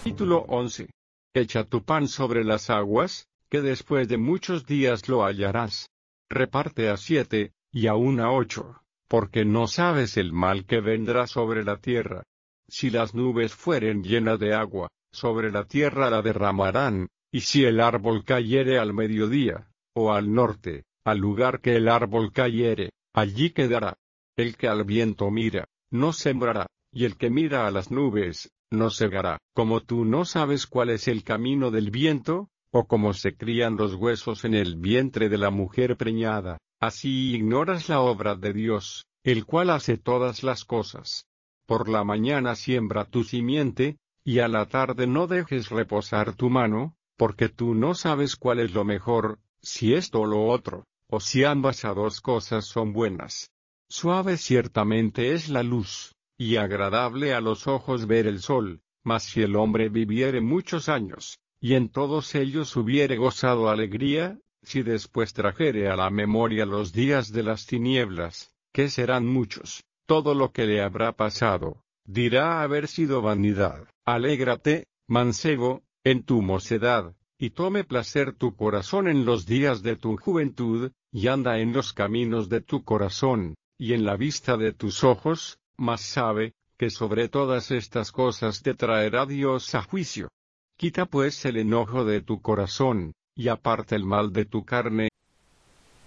Capítulo 11. Echa tu pan sobre las aguas, que después de muchos días lo hallarás. Reparte a 7, y aun a 8, porque no sabes el mal que vendrá sobre la tierra. Si las nubes fueren llenas de agua, sobre la tierra la derramarán, y si el árbol cayere al mediodía, o al norte, al lugar que el árbol cayere, allí quedará. El que al viento mira, no sembrará, y el que mira a las nubes, no segará. Como tú no sabes cuál es el camino del viento, o cómo se crían los huesos en el vientre de la mujer preñada, así ignoras la obra de Dios, el cual hace todas las cosas. Por la mañana siembra tu simiente, y a la tarde no dejes reposar tu mano, porque tú no sabes cuál es lo mejor, si esto o lo otro, o si ambas a dos cosas son buenas. Suave ciertamente es la luz, y agradable a los ojos ver el sol, mas si el hombre viviere muchos años, y en todos ellos hubiere gozado alegría, si después trajere a la memoria los días de las tinieblas, que serán muchos, todo lo que le habrá pasado, dirá haber sido vanidad. Alégrate, mancebo, en tu mocedad, y tome placer tu corazón en los días de tu juventud, y anda en los caminos de tu corazón, y en la vista de tus ojos, mas sabe, que sobre todas estas cosas te traerá Dios a juicio. Quita pues el enojo de tu corazón, y aparta el mal de tu carne,